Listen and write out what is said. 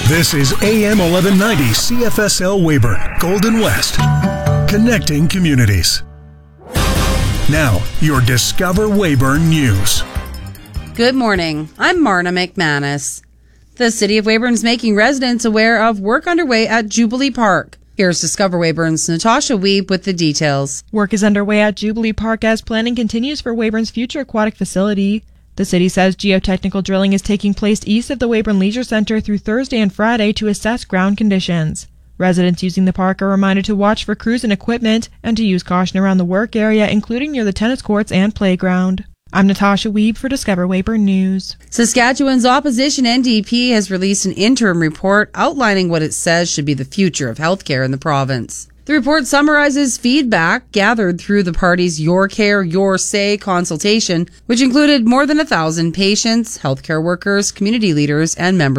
This is AM 1190 CFSL Weyburn, Golden West, connecting communities. Now, your Discover Weyburn News. Good morning. I'm Marna McManus. The City of Weyburn is making residents aware of work underway at Jubilee Park. Here's Discover Weyburn's Natasha Wiebe with the details. Work is underway at Jubilee Park as planning continues for Weyburn's future aquatic facility. The city says geotechnical drilling is taking place east of the Weyburn Leisure Center through Thursday and Friday to assess ground conditions. Residents using the park are reminded to watch for crews and equipment and to use caution around the work area, including near the tennis courts and playground. I'm Natasha Wiebe for Discover Weyburn News. Saskatchewan's opposition NDP has released an interim report outlining what it says should be the future of healthcare in the province. The report summarizes feedback gathered through the party's Your Care, Your Say consultation, which included more than 1,000 patients, healthcare workers, community leaders, and members